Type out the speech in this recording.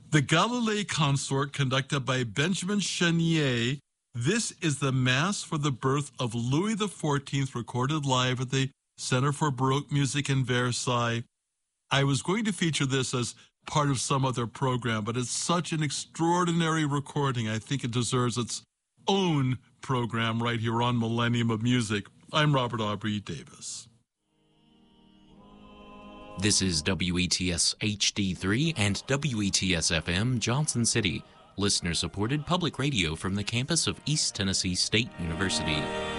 The Galilei Consort, conducted by Benjamin Chenier. This is the Mass for the birth of Louis XIV, recorded live at the Center for Baroque Music in Versailles. I was going to feature this as part of some other program, but it's such an extraordinary recording. I think it deserves its own program right here on Millennium of Music. I'm Robert Aubrey Davis. This is WETS HD3 and WETS FM Johnson City, listener-supported public radio from the campus of East Tennessee State University.